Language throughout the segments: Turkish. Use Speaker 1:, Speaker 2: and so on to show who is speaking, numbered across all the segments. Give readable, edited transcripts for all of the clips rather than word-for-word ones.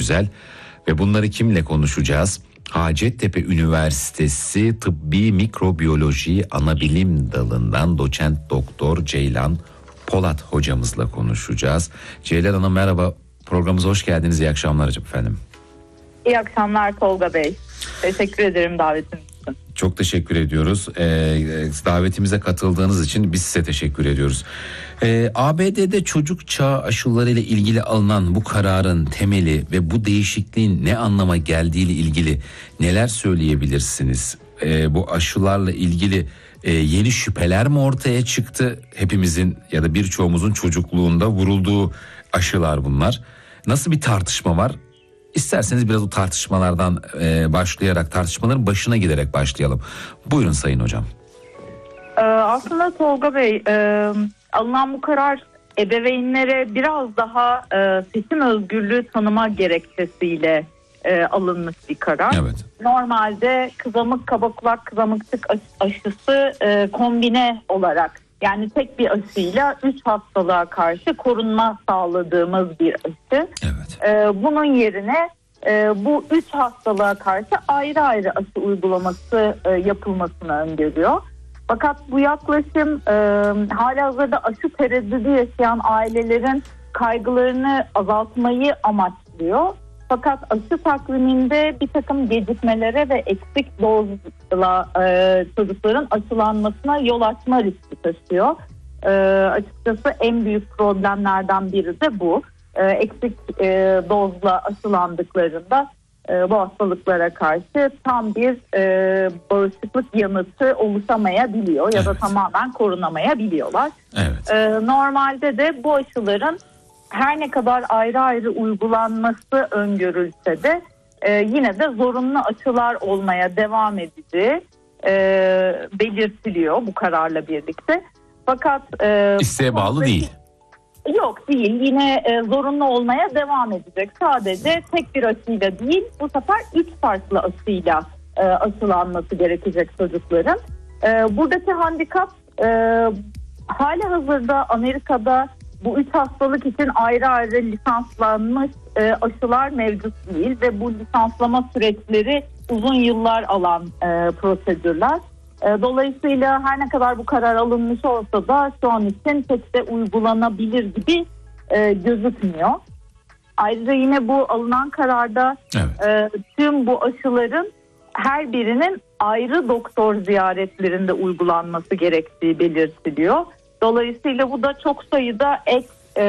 Speaker 1: güzel. Ve bunları kimle konuşacağız? Hacettepe Üniversitesi Tıbbi Mikrobiyoloji Anabilim Dalı'ndan doçent doktor Ceylan Polat hocamızla konuşacağız. Ceylan Hanım merhaba, programımıza hoş geldiniz. İyi akşamlar efendim.
Speaker 2: İyi akşamlar Tolga Bey. Teşekkür ederim davetiniz için.
Speaker 1: Çok teşekkür ediyoruz. Davetimize katıldığınız için biz size teşekkür ediyoruz. ABD'de çocuk çağı aşıları ile ilgili alınan bu kararın temeli ve bu değişikliğin ne anlama geldiği ile ilgili neler söyleyebilirsiniz? Bu aşılarla ilgili yeni şüpheler mi ortaya çıktı? Hepimizin ya da birçoğumuzun çocukluğunda vurulduğu aşılar bunlar. Nasıl bir tartışma var? İsterseniz biraz o tartışmalardan başlayarak, tartışmaların başına giderek başlayalım. Buyurun Sayın Hocam.
Speaker 2: Aslında Tolga Bey, alınan bu karar ebeveynlere biraz daha seçim özgürlüğü tanıma gerekçesiyle alınmış bir karar.
Speaker 1: Evet.
Speaker 2: Normalde kızamık, kaba kulak, kızamıkçık aşısı kombine olarak, yani tek bir aşıyla 3 hastalığa karşı korunma sağladığımız bir aşı.
Speaker 1: Evet.
Speaker 2: Bunun yerine bu 3 hastalığa karşı ayrı ayrı aşı uygulaması yapılmasını öngörüyor. Fakat bu yaklaşım halihazırda aşı tereddüdü yaşayan ailelerin kaygılarını azaltmayı amaçlıyor. Fakat aşı takviminde bir takım gecikmelere ve eksik dozla çocukların aşılanmasına yol açma riski taşıyor. Açıkçası en büyük problemlerden biri de bu. Eksik dozla aşılandıklarında bu hastalıklara karşı tam bir bağışıklık yanıtı oluşamayabiliyor ya da tamamen korunamayabiliyorlar.
Speaker 1: Evet.
Speaker 2: Normalde de bu aşıların her ne kadar ayrı ayrı uygulanması öngörülse de yine de zorunlu aşılar olmaya devam edeceği belirtiliyor bu kararla birlikte. Fakat
Speaker 1: isteğe bağlı değil.
Speaker 2: Yok değil. Yine zorunlu olmaya devam edecek. Sadece tek bir aşıyla değil, bu sefer 3 farklı aşıyla aşılanması gerekecek çocukların. Buradaki handikap halihazırda Amerika'da bu 3 hastalık için ayrı ayrı lisanslanmış aşılar mevcut değil ve bu lisanslama süreçleri uzun yıllar alan prosedürler. Dolayısıyla her ne kadar bu karar alınmış olsa da şu an için pek de uygulanabilir gibi gözükmüyor. Ayrıca yine bu alınan kararda tüm bu aşıların her birinin ayrı doktor ziyaretlerinde uygulanması gerektiği belirtiliyor. Dolayısıyla bu da çok sayıda ek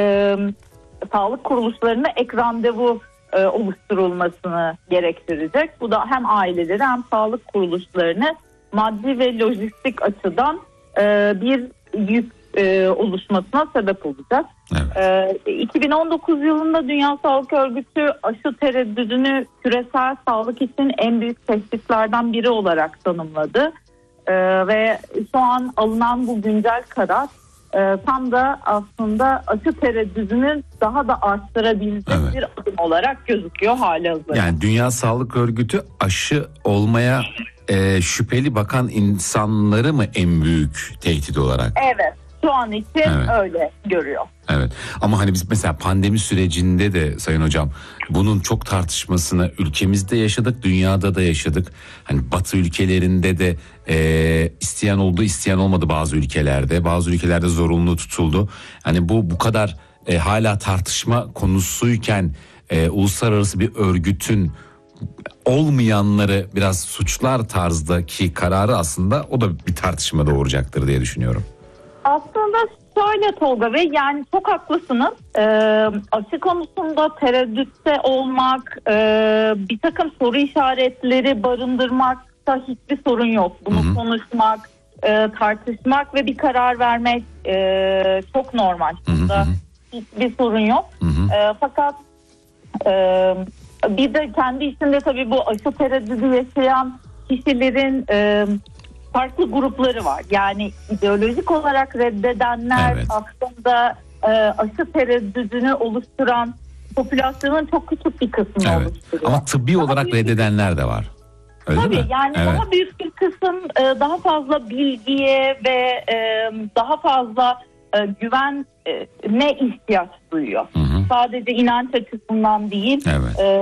Speaker 2: sağlık kuruluşlarına ek randevu oluşturulmasını gerektirecek. Bu da hem aileleri hem sağlık kuruluşlarını maddi ve lojistik açıdan bir yük oluşmasına sebep olacak. Evet. 2019 yılında Dünya Sağlık Örgütü aşı tereddüdünü küresel sağlık için en büyük tehditlerden biri olarak tanımladı. Ve şu an alınan bu güncel karar tam da aslında aşı tereddüdünü daha da arttırabilecek bir adım olarak gözüküyor halihazırda.
Speaker 1: Yani Dünya Sağlık Örgütü aşı olmaya şüpheli bakan insanları mı en büyük tehdit olarak?
Speaker 2: Evet, şu an için öyle görüyor.
Speaker 1: Evet, ama hani biz mesela pandemi sürecinde de Sayın Hocam bunun çok tartışmasını ülkemizde yaşadık, dünyada da yaşadık. Hani Batı ülkelerinde de isteyen oldu, isteyen olmadı bazı ülkelerde. Bazı ülkelerde zorunlu tutuldu. Hani bu kadar hala tartışma konusuyken uluslararası bir örgütün olmayanları biraz suçlar tarzdaki kararı aslında o da bir tartışma doğuracaktır diye düşünüyorum.
Speaker 2: Aslında şöyle Tolga Bey, yani çok haklısınız. Aşı konusunda tereddütte olmak, bir takım soru işaretleri barındırmakta hiçbir sorun yok. Bunu konuşmak, tartışmak ve bir karar vermek çok normal. Burada hiçbir sorun yok. Fakat bir de kendi içinde tabii bu aşı tereddüdü yaşayan kişilerin farklı grupları var. Yani ideolojik olarak reddedenler aslında aşı tereddüdünü oluşturan popülasyonun çok küçük bir kısmını oluşturuyor.
Speaker 1: Ama tıbbi olarak reddedenler de var. Öyle
Speaker 2: tabii
Speaker 1: mi?
Speaker 2: Yani daha büyük bir kısım daha fazla bilgiye ve daha fazla güvene ihtiyaç duyuyor. Sadece inanç açısından değil.